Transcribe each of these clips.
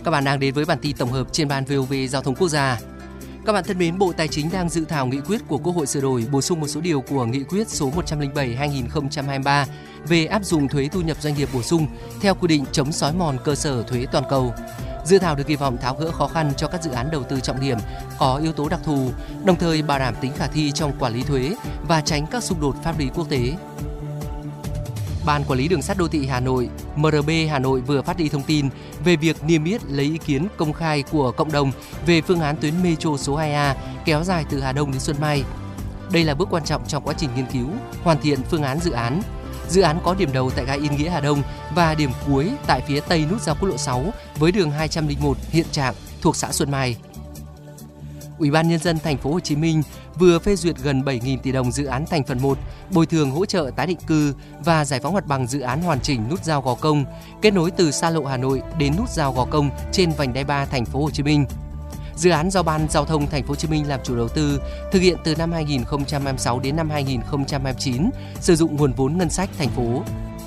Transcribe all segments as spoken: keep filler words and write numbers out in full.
Các bạn đang đến với bản tin tổng hợp trên ban vê o vê Giao thông Quốc gia. Các bạn thân mến, Bộ Tài chính đang dự thảo nghị quyết của Quốc hội sửa đổi, bổ sung một số điều của nghị quyết số một trăm lẻ bảy trên hai nghìn không trăm hai mươi ba về áp dụng thuế thu nhập doanh nghiệp bổ sung theo quy định chống xói mòn cơ sở thuế toàn cầu. Dự thảo được kỳ vọng tháo gỡ khó khăn cho các dự án đầu tư trọng điểm có yếu tố đặc thù, đồng thời bảo đảm tính khả thi trong quản lý thuế và tránh các xung đột pháp lý quốc tế. Ban Quản lý Đường sắt Đô thị Hà Nội, em rờ bê Hà Nội vừa phát đi thông tin về việc niêm yết lấy ý kiến công khai của cộng đồng về phương án tuyến Metro số hai A kéo dài từ Hà Đông đến Xuân Mai. Đây là bước quan trọng trong quá trình nghiên cứu, hoàn thiện phương án dự án. Dự án có điểm đầu tại ga Yên Nghĩa Hà Đông và điểm cuối tại phía tây nút giao quốc lộ sáu với đường hai trăm lẻ một hiện trạng thuộc xã Xuân Mai. Ủy ban Nhân dân Thành phố Hồ Chí Minh vừa phê duyệt gần bảy nghìn tỷ đồng dự án thành phần một, bồi thường hỗ trợ tái định cư và giải phóng mặt bằng dự án hoàn chỉnh nút giao Gò Công, kết nối từ xa lộ Hà Nội đến nút giao Gò Công trên vành đai ba Thành phố Hồ Chí Minh. Dự án do Ban Giao thông Thành phố Hồ Chí Minh làm chủ đầu tư, thực hiện từ năm hai nghìn không trăm hai mươi sáu đến năm hai nghìn không trăm hai mươi chín, sử dụng nguồn vốn ngân sách thành phố.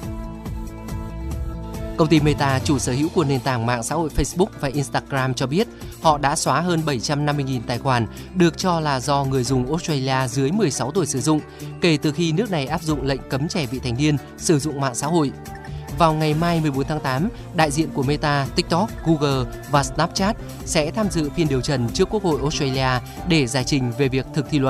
Công ty Meta, chủ sở hữu của nền tảng mạng xã hội Facebook và Instagram cho biết họ đã xóa hơn bảy trăm năm mươi nghìn tài khoản được cho là do người dùng Australia dưới mười sáu tuổi sử dụng kể từ khi nước này áp dụng lệnh cấm trẻ vị thành niên sử dụng mạng xã hội. Vào ngày mai mười bốn tháng tám, đại diện của Meta, TikTok, Google và Snapchat sẽ tham dự phiên điều trần trước Quốc hội Australia để giải trình về việc thực thi luật.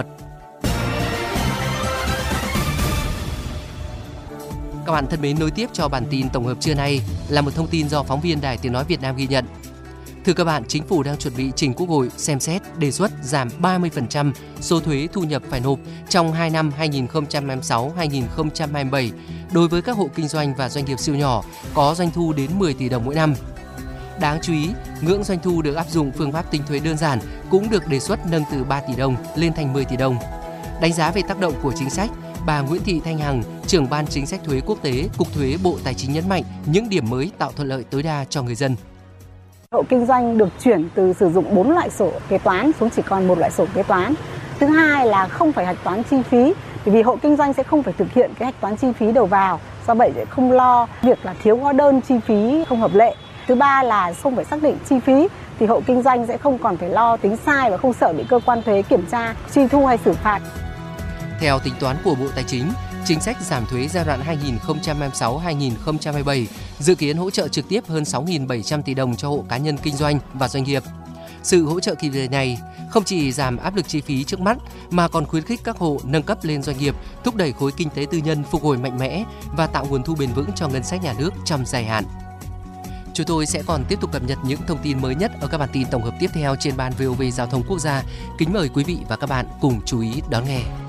Các bạn thân mến, nối tiếp cho bản tin tổng hợp trưa nay là một thông tin do phóng viên Đài Tiếng nói Việt Nam ghi nhận. Thưa các bạn, Chính phủ đang chuẩn bị trình Quốc hội xem xét đề xuất giảm ba mươi phần trăm số thuế thu nhập phải nộp trong hai năm hai nghìn không trăm hai mươi sáu đến hai nghìn không trăm hai mươi bảy đối với các hộ kinh doanh và doanh nghiệp siêu nhỏ có doanh thu đến mười tỷ đồng mỗi năm. Đáng chú ý, ngưỡng doanh thu được áp dụng phương pháp tính thuế đơn giản cũng được đề xuất nâng từ ba tỷ đồng lên thành mười tỷ đồng. Đánh giá về tác động của chính sách, bà Nguyễn Thị Thanh Hằng, trưởng ban chính sách thuế quốc tế, Cục Thuế Bộ Tài chính nhấn mạnh những điểm mới tạo thuận lợi tối đa cho người dân. Hộ kinh doanh được chuyển từ sử dụng bốn loại sổ kế toán xuống chỉ còn một loại sổ kế toán. Thứ hai là không phải hạch toán chi phí, vì hộ kinh doanh sẽ không phải thực hiện cái hạch toán chi phí đầu vào, do vậy sẽ không lo việc là thiếu hóa đơn chi phí không hợp lệ. Thứ ba là không phải xác định chi phí, thì hộ kinh doanh sẽ không còn phải lo tính sai và không sợ bị cơ quan thuế kiểm tra, truy thu hay xử phạt. Theo tính toán của Bộ Tài chính, chính sách giảm thuế giai đoạn hai nghìn không trăm hai mươi sáu đến hai nghìn không trăm hai mươi bảy dự kiến hỗ trợ trực tiếp hơn sáu nghìn bảy trăm tỷ đồng cho hộ cá nhân kinh doanh và doanh nghiệp. Sự hỗ trợ kịp thời này không chỉ giảm áp lực chi phí trước mắt mà còn khuyến khích các hộ nâng cấp lên doanh nghiệp, thúc đẩy khối kinh tế tư nhân phục hồi mạnh mẽ và tạo nguồn thu bền vững cho ngân sách nhà nước trong dài hạn. Chúng tôi sẽ còn tiếp tục cập nhật những thông tin mới nhất ở các bản tin tổng hợp tiếp theo trên ban vê o vê Giao thông Quốc gia. Kính mời quý vị và các bạn cùng chú ý đón nghe.